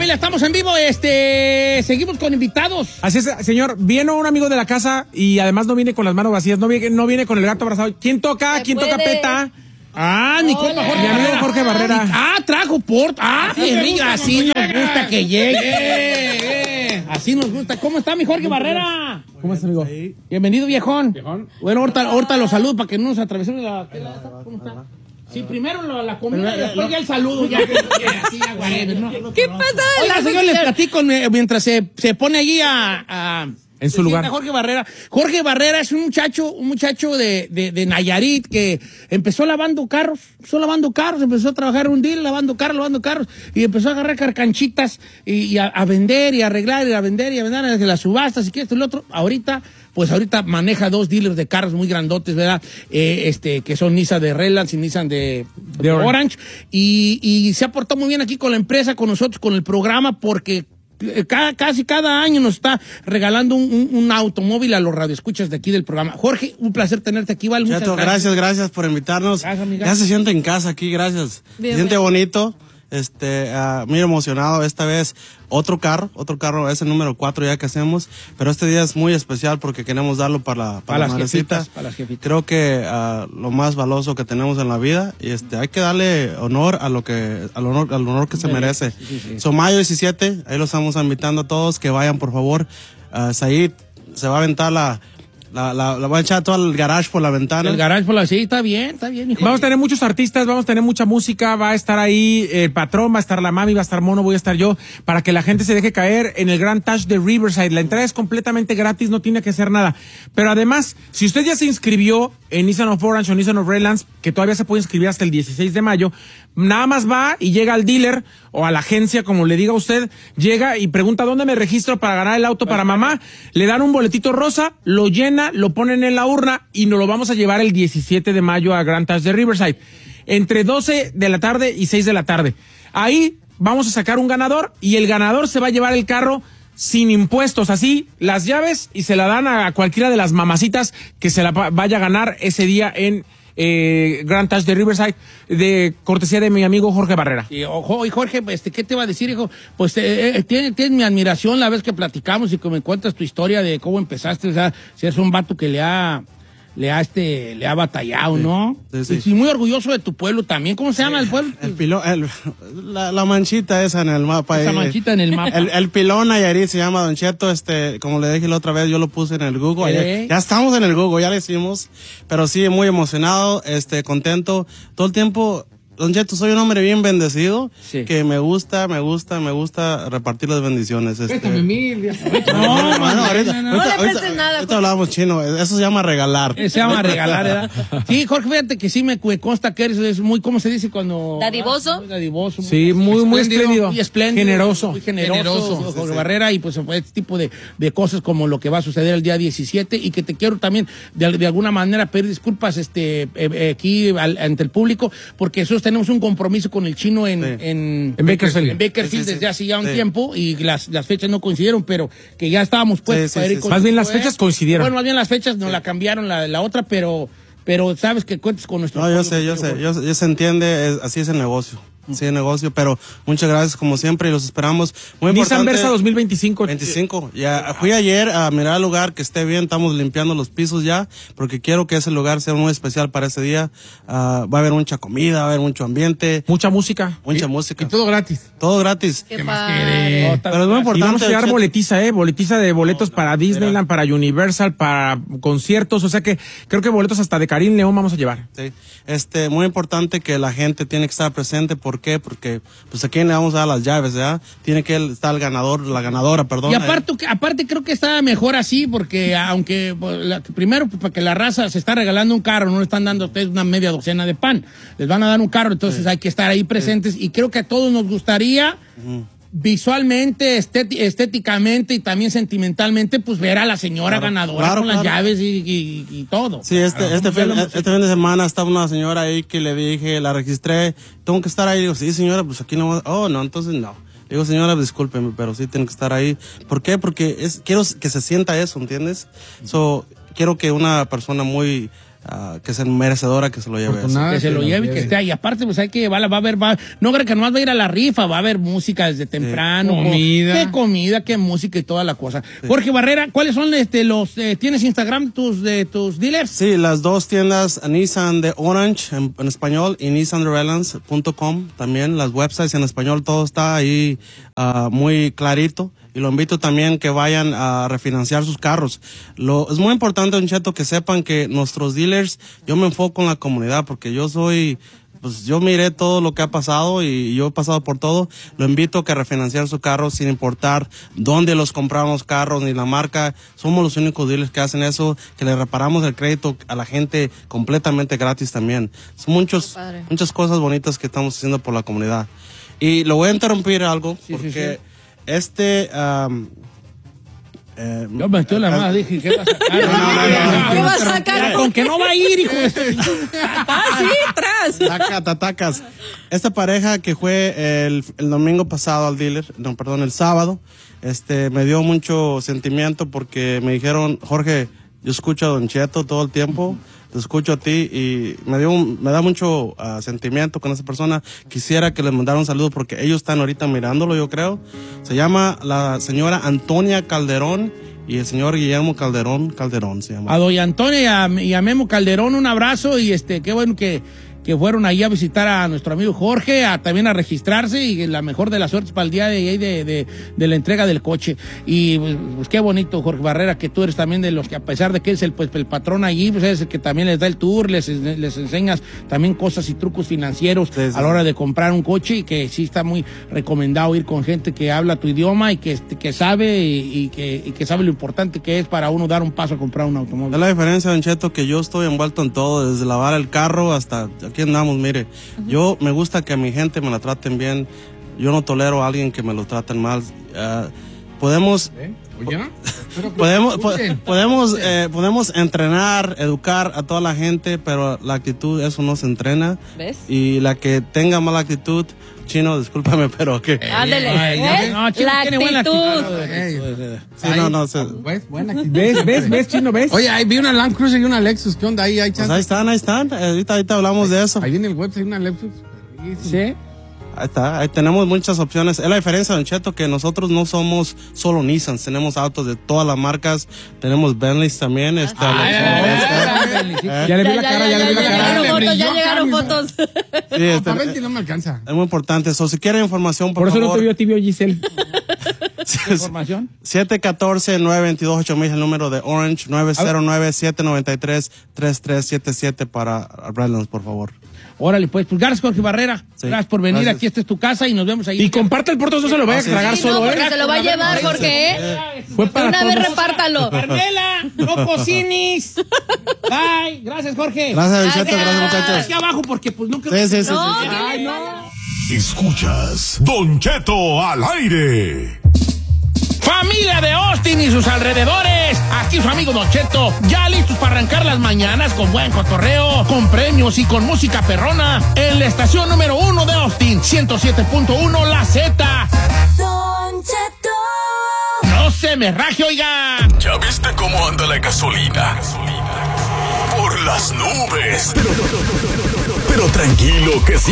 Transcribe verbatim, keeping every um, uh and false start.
familia, estamos en vivo, este, seguimos con invitados. Así es, señor, viene un amigo de la casa y además no viene con las manos vacías, no viene, no viene con el gato abrazado. ¿Quién toca? ¿Quién puede. toca peta? Ah, mi compa Jorge Mi amigo Barrera. Jorge Barrera. Ah, trajo port. Ah, Henry, así nos gusta que llegue. Así nos gusta. ¿Cómo está mi Jorge Barrera? ¿Cómo estás, amigo? Bienvenido, viejón. Viejón. Bueno, ahorita, ahorita los saludo para que no nos atravesemos la... ¿Cómo está? Sí, primero la, la comida y después ya el saludo. Ya, ya, así, ya, whatever, ¿no? ¿Qué pasa? Oiga, señor, les platico mientras se, se pone allí a... a en su lugar. Jorge Barrera. Jorge Barrera es un muchacho, un muchacho de, de, de Nayarit que empezó lavando carros, empezó lavando carros, empezó a trabajar en un deal, lavando carros, lavando carros, y empezó a agarrar carcanchitas y, y a, a vender y a arreglar y a vender y a vender desde las subastas y que esto y lo otro. Ahorita, pues ahorita maneja dos dealers de carros muy grandotes, ¿verdad? Eh, este, que son Nissan de Redlands y Nissan de, de, de Orange. Orange. Y, y se ha portado muy bien aquí con la empresa, con nosotros, con el programa, porque Cada, casi cada año nos está regalando un, un, un automóvil a los radioescuchas de aquí del programa. Jorge, un placer tenerte aquí, ¿vale? Muchas gracias. gracias, gracias por invitarnos. Gracias, amiga. Ya se siente en casa aquí, gracias. Bien, se siente bien. bonito, este, uh, muy emocionado. Esta vez otro carro, otro carro, es el número cuatro ya que hacemos, pero este día es muy especial porque queremos darlo para, la, para, para las madrecitas. Para las jefitas. Creo que uh, lo más valioso que tenemos en la vida, y este, hay que darle honor a lo que, al honor, al honor que se sí, merece. Sí, sí, sí. So, mayo diecisiete, ahí los estamos invitando a todos que vayan, por favor. Uh, Said se va a aventar la, La, la, la voy a echar todo el garage por la ventana. El garage por la... Sí, está bien, está bien, hijo. Vamos a tener muchos artistas, vamos a tener mucha música, va a estar ahí el patrón, va a estar la mami, va a estar Mono, voy a estar yo, para que la gente se deje caer en el Grand Touch de Riverside. La entrada es completamente gratis, no tiene que hacer nada. Pero además, si usted ya se inscribió en Nissan of Orange o Nissan of Redlands, que todavía se puede inscribir hasta el dieciséis de mayo, nada más va y llega al dealer o a la agencia, como le diga usted, llega y pregunta dónde me registro para ganar el auto para mamá, le dan un boletito rosa, lo llena, lo ponen en la urna y nos lo vamos a llevar el diecisiete de mayo a Grand Touch de Riverside, entre doce de la tarde y seis de la tarde. Ahí vamos a sacar un ganador y el ganador se va a llevar el carro sin impuestos, así, las llaves, y se la dan a cualquiera de las mamacitas que se la vaya a ganar ese día en Eh, Grand Touch de Riverside, de cortesía de mi amigo Jorge Barrera. Y ojo, y Jorge, este, ¿qué te va a decir, hijo? Pues eh, eh, tienes tiene mi admiración la vez que platicamos y que me cuentas tu historia de cómo empezaste, o sea, si eres un vato que le ha, le ha, este, le ha batallado, sí, ¿no? Sí, sí. Y muy orgulloso de tu pueblo también. ¿Cómo se sí, llama el pueblo? El pilón, el, la, la manchita esa en el mapa. Esa eh, manchita en el mapa. El, el pilón Nayarit se llama Don Cheto, este, como le dije la otra vez, yo lo puse en el Google. ¿Eh? Ya, ya estamos en el Google, ya lo hicimos. Pero sí, muy emocionado, este, contento. Todo el tiempo, Don Cheto, soy un hombre bien bendecido, sí, que me gusta, me gusta, me gusta repartir las bendiciones. Este... Préstame mil. No, no, no, ahorita, no, no, ahorita, no le prestes nada. Ahorita hablábamos chino, eso se llama regalar. Se llama regalar, ¿verdad? Sí, Jorge, fíjate que sí me consta que eres es muy, ¿cómo se dice cuando? ¿Dadivoso? Muy dadivoso. Sí, muy, muy espléndido. Muy espléndido. Generoso. Muy generoso, generoso Jorge sí, sí. Barrera, y pues este tipo de, de cosas como lo que va a suceder el día diecisiete, y que te quiero también de, de alguna manera pedir disculpas este eh, eh, aquí al, ante el público, porque nosotros tenemos un compromiso con el chino en, sí, en, en Bakersfield, en Bakersfield sí, sí, desde hace ya un sí, tiempo, y las, las fechas no coincidieron, pero que ya estábamos pues sí, sí, sí, sí. Más bien las fechas coincidieron. Bueno, más bien las fechas nos sí, la cambiaron la, la otra, pero pero sabes que cuentas con nuestro... No, yo sé, yo sé, yo, yo se entiende, es, así es el negocio. Sí, el negocio, pero muchas gracias como siempre y los esperamos. Muy Nissan Versa dos mil veinticinco. veinticinco. Ya fui ayer a mirar el lugar, que esté bien, estamos limpiando los pisos ya, porque quiero que ese lugar sea muy especial para ese día. Uh, va a haber mucha comida, va a haber mucho ambiente. Mucha música. Mucha y, música. Y todo gratis. Todo gratis. ¿Qué más quiere? No, pero es muy importante. Y vamos a llevar boletiza, eh, boletiza de boletos no, no, para Disneyland, para Universal, para conciertos, o sea que creo que boletos hasta de Karim León vamos a llevar. Sí. Este, muy importante que la gente tiene que estar presente. ¿Por qué? Porque pues a quién le vamos a dar las llaves, ¿ya? Tiene que estar el ganador, la ganadora, perdón. Y aparte, aparte creo que está mejor así, porque aunque la, primero pues, para que la raza se está regalando un carro, no le están dando ustedes una media docena de pan, les van a dar un carro, entonces sí, hay que estar ahí presentes, sí, y creo que a todos nos gustaría uh-huh, visualmente, estéti- estéticamente y también sentimentalmente, pues ver a la señora claro, ganadora claro, con claro, las llaves y, y, y todo. Sí, este, claro, este, fin, este fin de semana estaba una señora ahí que le dije, la registré, tengo que estar ahí. Digo, sí, señora, pues aquí no. Oh, no, entonces no. Digo, señora, discúlpeme, pero sí tengo que estar ahí. ¿Por qué? Porque es, quiero que se sienta eso, ¿entiendes? So, quiero que una persona muy uh, que es merecedora que se lo lleve. Eso. Que se lo lleve y que esté ahí. Aparte, pues hay que llevarla, va a haber, va, no creo que nomás va a ir a la rifa, va a haber música desde temprano. Sí. Comida. Qué comida, qué música y toda la cosa. Sí. Jorge Barrera, ¿cuáles son este, los, eh, tienes Instagram tus, de tus dealers? Sí, las dos tiendas, Nissan de Orange en, en español y nissan de redlands punto com, también las websites en español, todo está ahí uh, muy clarito. Y lo invito también que vayan a refinanciar sus carros. Lo, es muy importante, Don Cheto, que sepan que nuestros dealers, yo me enfoco en la comunidad porque yo soy, pues yo miré todo lo que ha pasado y yo he pasado por todo. Lo invito a que refinanciar su carro sin importar dónde los compramos los carros ni la marca. Somos los únicos dealers que hacen eso, que le reparamos el crédito a la gente completamente gratis también. Son muchos, muchas cosas bonitas que estamos haciendo por la comunidad. Y lo voy a interrumpir algo sí, porque... Sí, sí. Este, um, eh, yo me estoy la mano, dije, ¿qué va a sacar? No, no, no, no, ¿qué va a sacar? Con que no va a ir, hijo de Ah, sí, tras. Taca, tatacas. Esta pareja que fue el, el domingo pasado al dealer, no, perdón, el sábado, este, me dio mucho sentimiento porque me dijeron, Jorge, yo escucho a Don Cheto todo el tiempo, te escucho a ti y me dio un, me da mucho uh, sentimiento con esa persona. Quisiera que les mandara un saludo porque ellos están ahorita mirándolo, yo creo. Se llama la señora Antonia Calderón y el señor Guillermo Calderón, Calderón se llama. A doña Antonia y a, y a Memo Calderón un abrazo y este, qué bueno que que fueron ahí a visitar a nuestro amigo Jorge, a, también a registrarse y la mejor de las suertes para el día de, de, de, de la entrega del coche. Y pues, pues qué bonito, Jorge Barrera, que tú eres también de los que a pesar de que eres el, pues, el patrón allí, pues eres el que también les da el tour, les, les enseñas también cosas y trucos financieros sí, sí. a la hora de comprar un coche y que sí está muy recomendado ir con gente que habla tu idioma y que, que sabe y, y, que, y que sabe lo importante que es para uno dar un paso a comprar un automóvil. Es la diferencia, Don Cheto, que yo estoy envuelto en todo, desde lavar el carro hasta... Aquí andamos, mire, uh-huh. yo me gusta que a mi gente me la traten bien, yo no tolero a alguien que me lo traten mal. Uh, podemos, ¿Eh? ¿Oye? podemos, po podemos, eh, podemos entrenar, educar a toda la gente, pero la actitud, eso no se entrena. ¿Ves? Y la que tenga mala actitud, Chino, discúlpame, pero que... Ándale, ¿ves? No, Chino la tiene buena actitud. actitud. Sí, no, no, se... ¿Ves? Buena actitud. ¿Ves? ¿Ves? ¿Ves, Chino? ¿Ves? Oye, ahí vi una Land Cruiser y una Lexus. ¿Qué onda? Ahí hay chance. Pues ahí están, ahí están. Ahorita, ahorita hablamos ahí, de eso. Ahí viene el website, una Lexus. Sí. Ahí está, ahí tenemos muchas opciones. Es la diferencia, Don Cheto, que nosotros no somos solo Nissan, tenemos autos de todas las marcas, tenemos Bentleys también. Este, ah, ya, ya, ya, ya le vi la cara, ya le vi la cara. Ya llegaron fotos. Sí, este, no, no me alcanza. Es muy importante eso. Si quieren información, por, por eso favor. no te vio tibio, Giselle. ¿Información? siete uno cuatro, nueve dos dos, ocho mil es el número de Orange, nueve cero nueve, siete nueve tres, tres tres siete siete para Redlands, por favor. Órale, pues, pues gracias, Jorge Barrera. Sí, gracias por venir. Gracias. Aquí esta es tu casa y nos vemos ahí. Y comparte el portazo, no se lo vaya a tragar sí, solo, no, ¿eh? Se lo va a llevar, Jorge, ¿eh? Fue para una todos. vez repártalo. Carmela, no cocines. Bye. Gracias, Jorge. Gracias, Vicente. Gracias, muchachos. Aquí abajo, porque pues nunca. Sí, sí, sí. No, sí, sí. Ay, no. Escuchas Don Cheto al aire. Familia de Austin y sus alrededores, aquí su amigo Don Cheto, ya listos para arrancar las mañanas con buen cotorreo, con premios y con música perrona, en la estación número uno de Austin, ciento siete punto uno La Z. Don Cheto. No se me raje, oiga. ¿Ya viste cómo anda la gasolina? Por las nubes. Pero, pero tranquilo que sí.